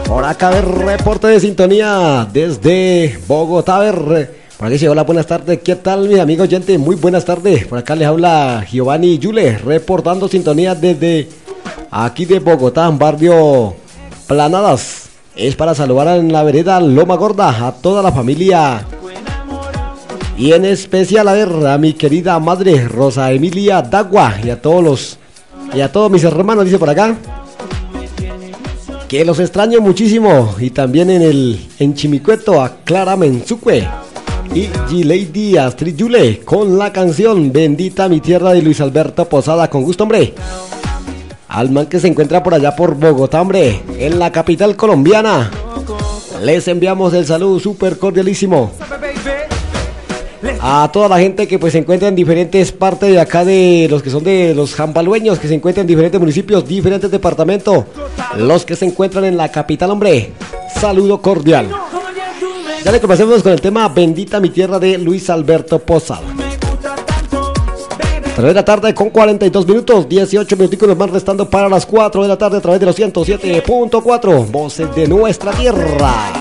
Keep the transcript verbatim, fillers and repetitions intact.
Por acá, a ver, reporte de sintonía desde Bogotá, a ver. Por aquí se hola, buenas tardes, ¿qué tal mis amigos oyentes? Muy buenas tardes, por acá les habla Giovanni Yule, reportando sintonía desde aquí de Bogotá, barrio Planadas. Es para saludar en la vereda Loma Gorda a toda la familia y en especial a ver a mi querida madre Rosa Emilia Dagua y a todos los y a todos mis hermanos, dice por acá, que los extraño muchísimo, y también en el en Chimicueto a Clara Menzuque y G-Lady Astrid Yule con la canción Bendita mi tierra de Luis Alberto Posada. Con gusto, hombre, al man que se encuentra por allá por Bogotá, hombre, en la capital colombiana, les enviamos el saludo súper cordialísimo a toda la gente que pues se encuentra en diferentes partes de acá, de los que son de los jambalueños, que se encuentran en diferentes municipios, diferentes departamentos, los que se encuentran en la capital, hombre, saludo cordial. Ya le comencemos con el tema Bendita mi tierra de Luis Alberto Posada. tres de la tarde con cuarenta y dos minutos, dieciocho minutos nos van restando para las cuatro de la tarde a través de los ciento siete punto cuatro, Voces de Nuestra Tierra.